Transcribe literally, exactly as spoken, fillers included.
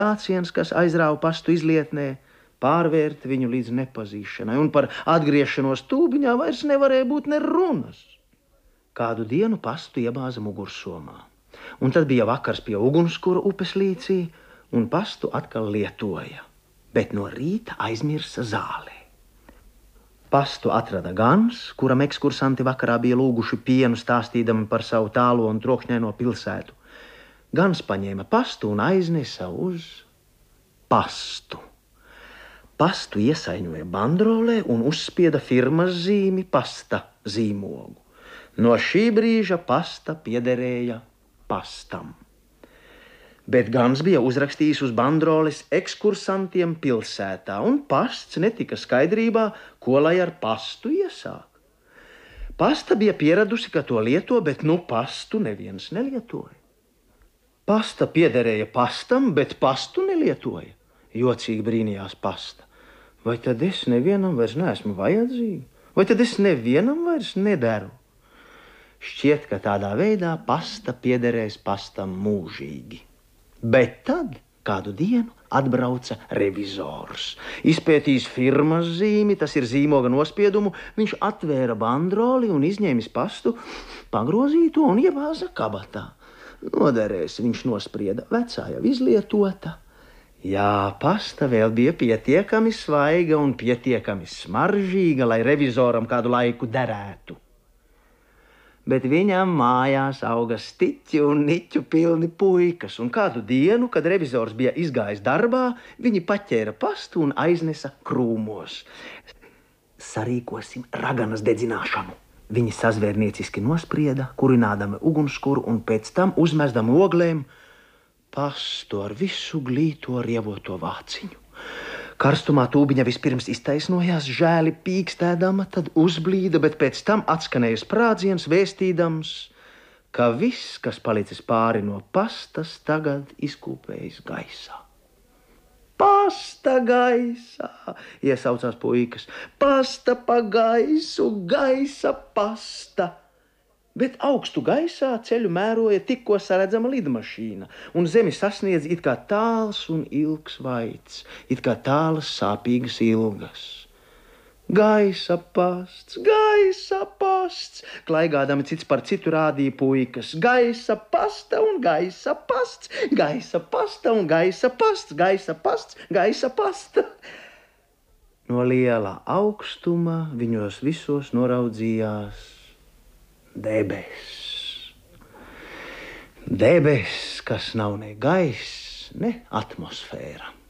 Kāciens, kas aizrāva pastu izlietnē, pārvērt viņu līdz nepazīšanai, un par atgriešanos tūbiņā vairs nevarēja būt ne runas. Kādu dienu pastu iebāza mugursomā, un tad bija vakars pie ugunskura upes līcī, un pastu atkal lietoja, bet no rīta aizmirsa zālē. Pastu atrada gans, kuram ekskursanti vakarā bija lūguši pienu, stāstīdami par savu tālo un trokšņaino pilsētu. Gans paņēma pastu un aiznesa uz pastu. Pastu iesaiņoja bandrolē un uzspieda firmas zīmi pasta zīmogu. No šī brīža pasta piederēja pastam. Bet gans bija uzrakstījis uz bandroles ekskursantiem pilsētā, un pasts netika skaidrībā, ko lai ar pastu iesāk. Pasta bija pieradusi, ka to lieto, bet nu pastu neviens nelietoja. Pasta piederēja pastam, bet pastu nelietoja. Jocīgi brīnījās pasta. Vai tad es nevienam vairs neesmu vajadzīga? Vai tad es nevienam vairs nederu? Šķiet, ka tādā veidā pasta piederēs pastam mūžīgi. Bet tad kādu dienu atbrauca revizors. Izpētījis firmas zīmi, tas ir zīmoga nospiedumu, viņš atvēra bandroli un izņēmis pastu, pagrozīja to un iebāza kabatā. Noderēs, viņš nosprieda, vecā jau izlietota. Jā, pasta vēl bija pietiekami svaiga un pietiekami smaržīga, lai revizoram kādu laiku derētu. Bet viņam mājās auga stiķi un niķu pilni puikas, un kādu dienu, kad revizors bija izgājis darbā, viņi paķēra pastu un aiznesa krūmos. Sarīkosim raganas dedzināšanu. Viņi sazvērnieciski nosprieda, kurinādami ugunskuru un pēc tam uzmezdam oglēm pastu ar visu glīto rievoto vāciņu. Karstumā tūbiņa vispirms iztaisnojās, žēli pīkstēdama, tad uzblīda, bet pēc tam atskanēja sprādziens vēstīdams, ka viss, kas palicis pāri no pastas, tagad izkūpējas gaisā. Pasta gaisā, iesaucās puikas, pasta pa gaisu, gaisa pasta. Bet augstu gaisā ceļu mēroja tikko saredzama lidmašīna, un zemi sasniedz it kā tāls un ilgs vaids, it kā tālas sāpīgas ilgas. Gaisa pasts, gaisa pasts, klaigādami cits par citu rādīja puikas. Gaisa pasta un gaisa pasts, gaisa pasta un gaisa pasts, gaisa pasts, gaisa pasta. No liela augstuma viņos visos noraudzījās debes. Debes, kas nav ne gaiss, ne atmosfēra.